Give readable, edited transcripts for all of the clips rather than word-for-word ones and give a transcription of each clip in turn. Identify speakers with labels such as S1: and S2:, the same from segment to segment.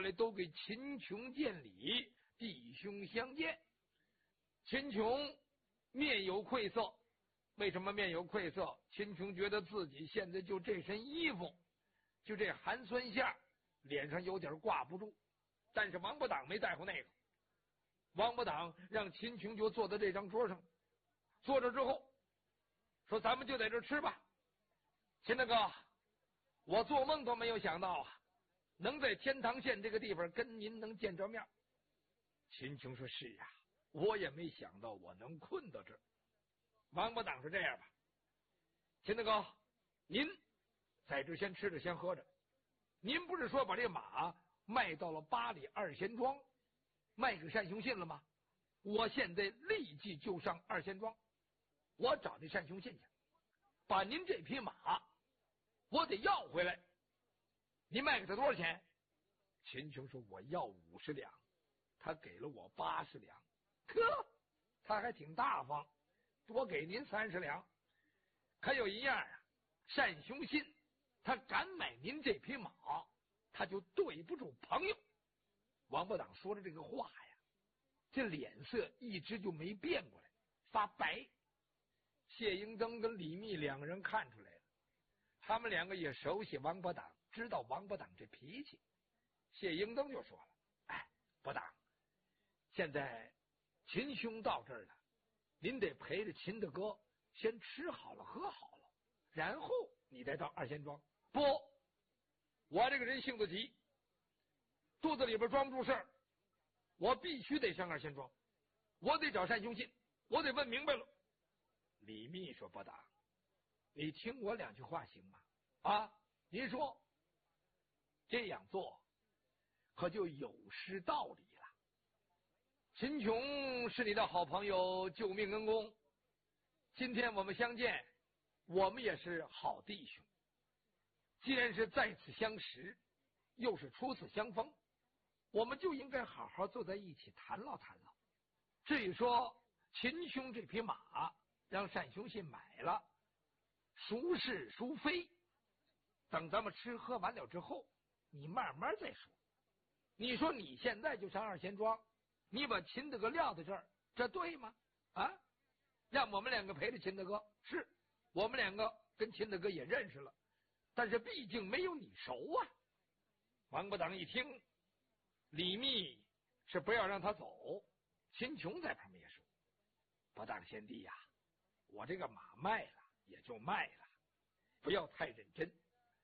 S1: 来都给秦琼见礼，弟兄相见。秦琼面有愧色，为什么面有愧色？秦琼觉得自己现在就这身衣服，就这寒酸下，脸上有点挂不住。但是王八党没在乎那个，王八党让秦琼就坐在这张桌上，坐着之后说：“咱们就在这吃吧。”秦大哥，我做梦都没有想到啊，能在天堂县这个地方跟您能见着面。秦琼说：“是啊，我也没想到我能困到这儿。”王八党说：“这样吧，秦大哥，您在这先吃着先喝着。您不是说把这马卖到了8里2贤庄，卖给单雄信了吗？我现在立即就上2贤庄，我找那单雄信去，把您这匹马我得要回来。您卖给他多少钱？”秦琼说：“我要50两。”他给了我80两，呵，他还挺大方，多给您30两。可有一样啊，单雄信他敢买您这匹马，他就对不住朋友。王八党说的这个话呀，这脸色一直就没变过来，发白。谢英登跟李密2个人看出来了，他们2个也熟悉王八党，知道王八党这脾气。谢英登就说了：“哎，八党，现在秦兄到这儿了，您得陪着秦大哥先吃好了喝好了，然后你再到2贤庄。不，我这个人性子急，肚子里边装不住事儿，我必须得上2贤庄，我得找单雄信，我得问明白了。”李密说：“八党，你听我2句话行吗？啊，您说这样做可就有失道理了。秦琼是你的好朋友，救命恩公，今天我们相见，我们也是好弟兄。既然是再次相识，又是初次相逢，我们就应该好好坐在一起谈唠谈唠。至于说秦兄这匹马让单雄信买了，孰是孰非，等咱们吃喝完了之后，你慢慢再说。你说你现在就上2贤庄，你把秦大哥撂在这儿，这对吗？啊，让我们2个陪着秦大哥，是我们2个跟秦大哥也认识了，但是毕竟没有你熟啊。”王八党一听，李密是不要让他走，秦琼在旁边说：“八党贤弟呀，我这个马卖了也就卖了，不要太认真。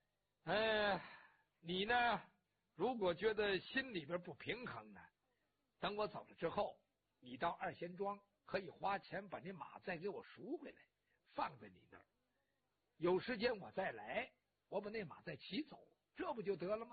S1: 你呢，如果觉得心里边不平衡呢，等我走了之后，你到2贤庄可以花钱把那马再给我赎回来，放在你那儿。有时间我再来，我把那马再骑走，这不就得了吗？”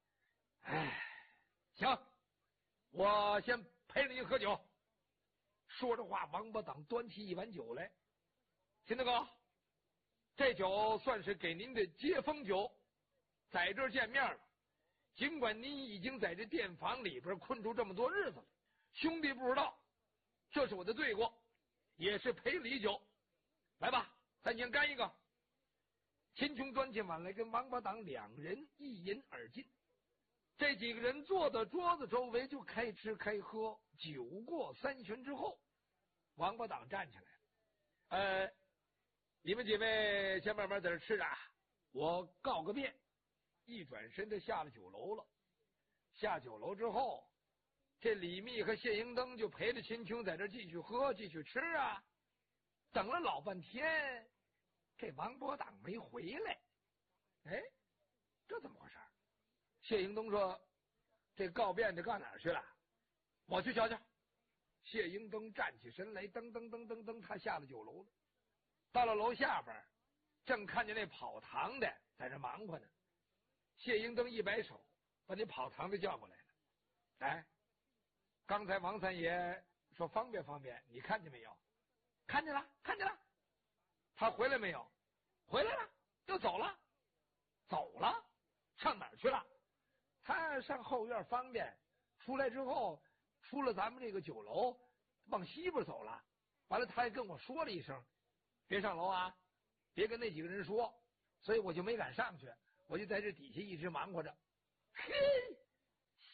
S1: 行，我先陪着您喝酒。说着话，王八党端起一碗酒来：“秦大哥，这酒算是给您的接风酒，在这儿见面了。尽管您已经在这店房里边困住这么多日子了，兄弟不知道，这是我的罪过，也是赔礼酒。来吧，咱先干一个。”秦琼端起碗来，跟王八党2人一饮而尽。这几个人坐到桌子周围就开吃开喝。酒过3巡之后，王八党站起来了：“你们几位先慢慢在这吃着，我告个别。”一转身就下了酒楼了。下酒楼之后，这李密和谢英登就陪着秦琼在这继续喝继续吃啊。等了老半天，这王八党没回来。这怎么回事？谢英登说：“这告别的告哪儿去了？我去瞧瞧。”谢英登站起身来，噔噔噔噔噔，他下了酒楼了。到了楼下边，正看见那跑堂的在这忙活呢。谢英登一摆手，把那跑堂的叫过来了：“刚才王三爷说方便方便，你看见没有？”“看见了，看见了。”“他回来没有？”“回来了，又走了。”“走了？上哪儿去了？”“他上后院方便，出来之后出了咱们这个酒楼，往西边走了。完了他还跟我说了一声，别上楼啊，别跟那几个人说，所以我就没敢上去，我就在这底下一直忙活着。”“嘿，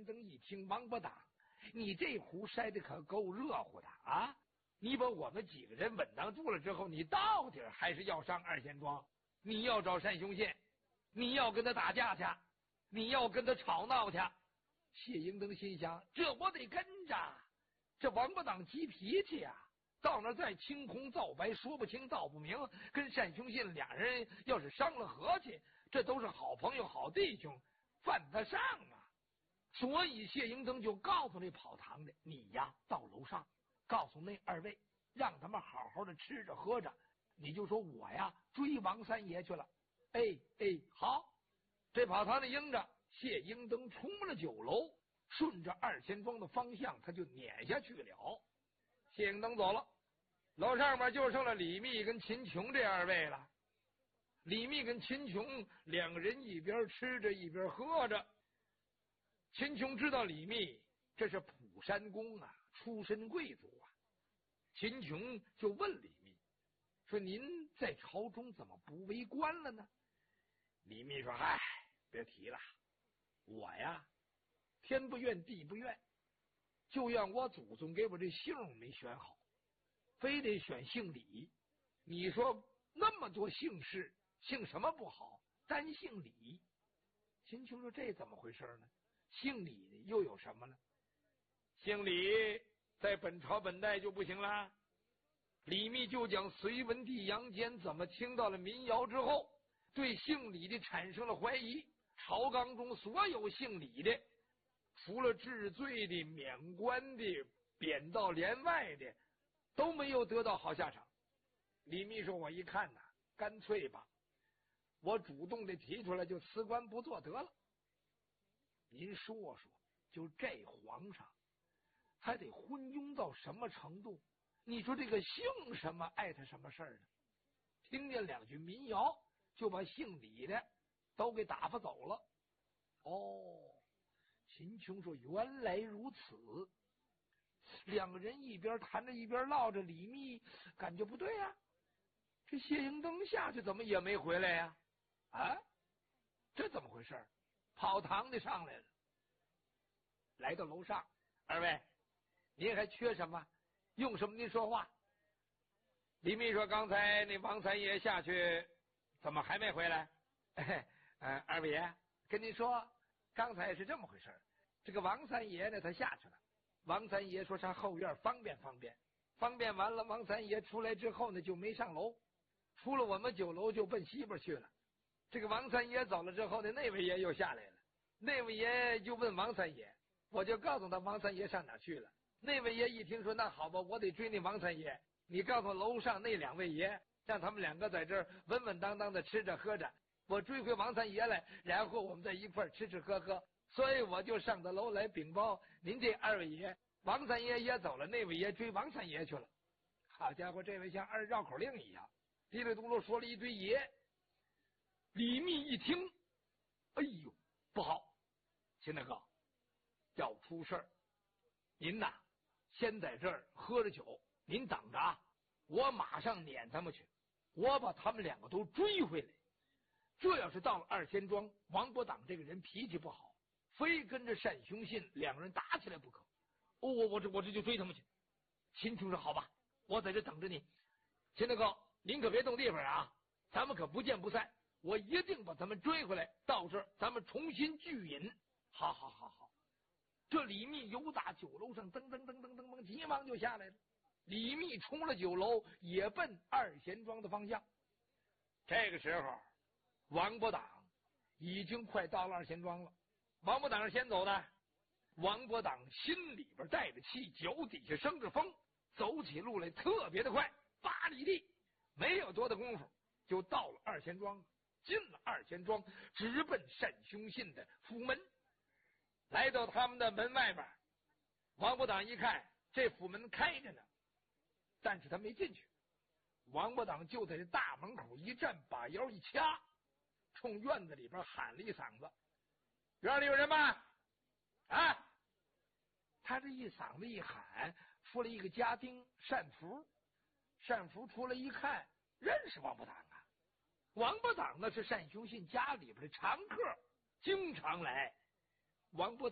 S1: 迎登一听，王伯党，你这壶筛的可够热乎的啊！你把我们几个人稳当住了之后，你到底还是要上二仙庄，你要找单雄信，你要跟他打架去，你要跟他吵闹去。谢迎登心想，这我得跟着，这王八党急脾气啊，到那再青红皂白，说不清道不明，跟单雄信俩人要是伤了和气，这都是好朋友好弟兄，犯得上啊。所以谢迎登就告诉那跑堂的，你呀到楼上告诉那二位，让他们好好的吃着喝着，你就说我呀追王三爷去了。哎，好。这跑堂的应着，谢迎登冲了酒楼，顺着二仙庄的方向他就撵下去了。谢迎登走了，楼上面就剩了李密跟秦琼这二位了。李密跟秦琼两个人一边吃着一边喝着。秦琼知道李密这是普山公啊，出身贵族啊。秦琼就问李密说，您在朝中怎么不为官了呢？李密说，嗨，别提了，我呀天不愿地不愿，就怨我祖宗给我这姓没选好，非得选姓李。你说那么多姓氏，姓什么不好，单姓李。秦琼说，这怎么回事呢？姓李的又有什么呢？姓李在本朝本代就不行了。李密就讲隋文帝杨坚怎么听到了民谣之后，对姓李的产生了怀疑。朝纲中所有姓李的，除了治罪的、免官的、贬到连外的，都没有得到好下场。李密说，我一看呐，干脆吧，我主动的提出来，就辞官不做得了。您说说，就这皇上还得昏庸到什么程度？你说这个姓什么碍他什么事儿呢？听见两句民谣，就把姓李的都给打发走了。哦，秦琼说，原来如此。两个人一边谈着一边唠着，李密感觉不对啊，这谢迎登下去怎么也没回来呀？啊，这怎么回事？跑堂的上来了，来到楼上，二位您还缺什么？用什么您说话。李密说，刚才那王三爷下去怎么还没回来？二位爷跟您说，刚才是这么回事，这个王三爷呢他下去了，王三爷说上后院方便完了，王三爷出来之后呢就没上楼，出了我们酒楼就奔西边去了。这个王三爷走了之后呢，那位爷又下来了，那位爷就问王三爷，我就告诉他王三爷上哪去了。那位爷一听说，那好吧，我得追那王三爷，你告诉楼上那两位爷，让他们两个在这儿稳稳当当的吃着喝着，我追回王三爷来，然后我们在一块儿吃吃喝喝。所以我就上到楼来禀报您这二位爷，王三爷也走了，那位爷追王三爷去了。好家伙，这位像二绕口令一样，嘀里嘟噜说了一堆爷。李密一听，哎呦，不好，秦大哥，要出事儿。您呐先在这儿喝着酒，您等着啊，我马上撵他们去，我把他们两个都追回来。这要是到了二仙庄，王伯党这个人脾气不好，非跟着单雄信两个人打起来不可。我这就追他们去。秦琼说，好吧，我在这等着你。秦大哥您可别动地方啊，咱们可不见不散，我一定把他们追回来，到这儿咱们重新聚饮。好。这李密由打酒楼上噔，急忙就下来了。李密冲了酒楼，也奔二贤庄的方向。这个时候，王伯党已经快到了二贤庄了。王伯党是先走的，王伯党心里边带着气，脚底下生着风，走起路来特别的快，8里地，没有多大功夫就到了二贤庄了。进了二贤庄，直奔单雄信的府门。来到他们的门外边，王伯党一看这府门开着呢，但是他没进去。王伯党就在这大门口一站，把腰一掐，冲院子里边喊了一嗓子：“院里有人吗？”啊！他这一嗓子一喊，出来一个家丁单福。单福出来一看，认识王伯党啊。王伯党呢是单雄信家里边的常客，经常来。王伯党